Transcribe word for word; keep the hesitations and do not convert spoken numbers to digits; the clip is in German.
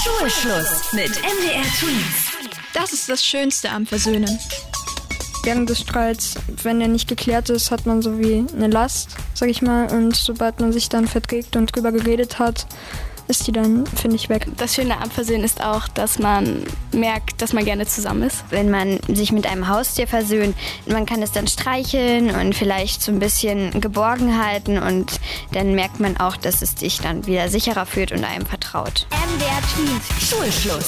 Schulschluss mit M D R Tweens. Das ist das Schönste am Versöhnen. Während des Streits, wenn der nicht geklärt ist, hat man so wie eine Last, sag ich mal. Und sobald man sich dann verträgt und drüber geredet hat, ist die dann, finde ich, weg. Das Schöne am Versöhnen ist auch, dass man merkt, dass man gerne zusammen ist. Wenn man sich mit einem Haustier versöhnt, man kann es dann streicheln und vielleicht so ein bisschen geborgen halten und dann merkt man auch, dass es dich dann wieder sicherer fühlt und einem vertraut. M D R Tweens. Schulschluss.